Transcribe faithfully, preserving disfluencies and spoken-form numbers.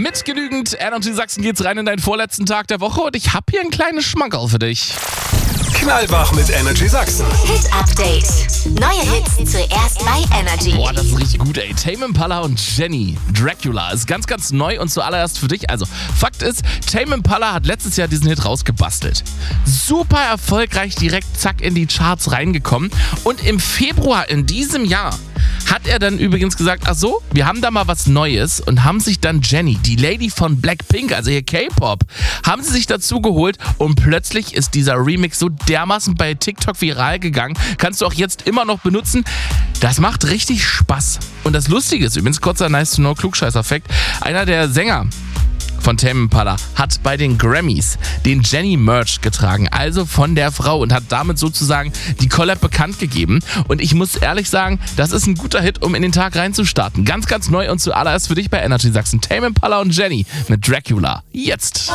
Mit genügend Energy Sachsen geht's rein in deinen vorletzten Tag der Woche und ich habe hier ein kleines Schmankerl für dich. Knallwach mit Energy Sachsen. Hit Update. Neue Hits zuerst bei Energy. Boah, das ist richtig gut, ey. Tame Impala und Jenny. Dracula ist ganz, ganz neu und zuallererst für dich. Also, Fakt ist, Tame Impala hat letztes Jahr diesen Hit rausgebastelt. Super erfolgreich, direkt zack in die Charts reingekommen. Und im Februar in diesem Jahr hat er dann übrigens gesagt, ach so, wir haben da mal was Neues und haben sich dann Jenny, die Lady von Blackpink, also hier K-Pop, haben sie sich dazu geholt und plötzlich ist dieser Remix so dermaßen bei TikTok viral gegangen. Kannst du auch jetzt immer noch benutzen. Das macht richtig Spaß. Und das Lustige ist übrigens, kurzer Nice-to-Know-Klugscheiß-Effekt, einer der Sänger von Tame Impala hat bei den Grammys den Jenny-Merch getragen, also von der Frau, und hat damit sozusagen die Collab bekannt gegeben. Und ich muss ehrlich sagen, das ist ein guter Hit, um in den Tag reinzustarten. Ganz, ganz neu und zuallererst für dich bei Energy Sachsen. Tame Impala und Jenny mit Dracula. Jetzt!